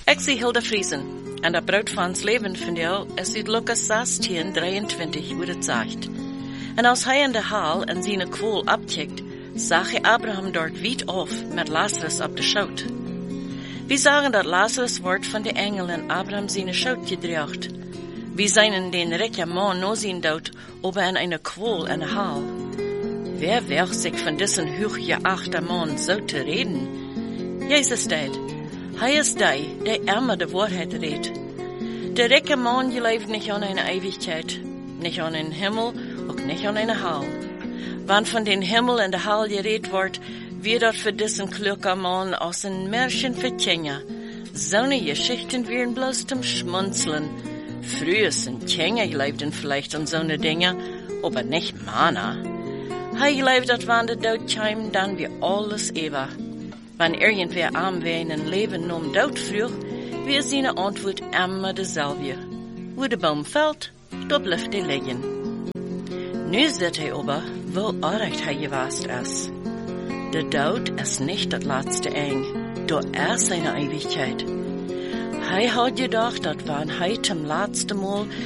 Ik zie Hilda Friesen, en dat brood van ons leven van jou is uit Lukas 16, 23, hoe het zegt. En als hij in de hal en zijn kwol abcheckt, zag hij Abraham dort weit auf met Lazarus op de schoot. Wir sagen, dat Lazarus wordt van de engel in Abraham zijn schoot gedraagt. Wir zijn den rijke man no zijn dood, ober in eine kwol in de hal. Wer werkt sich von diesen hochgeachten Mann so te reden? Jezus deed. Hij is die immer de Wahrheit redt. Der rijke man leeft nicht an eine Ewigkeit, nicht an einen Himmel, auch nicht an eine Hal. Wann von den Himmel und der Hal geredet wird, wird dort für diesen klugen Mann aus ein Märchen vertjengen. So eine Geschichten wären bloß zum Schmunzeln. Früher sind Tjengen gelebt vielleicht an so eine Dinge, aber nicht Mana. Hij gelebt dat wann de dood kwam, dann wie alles eeuwig. Wann irgendwer arm wär in een leven om dood vroeg, wie seine Antwort immer dezelfde. Wo de boom fällt, da blijft hij liggen. Nu zit hij aber, wo orecht hij geweest is. De dood is nicht das letzte eng, da seine Ewigkeit. Hij had gedacht, dat wann hij zum letzten Mal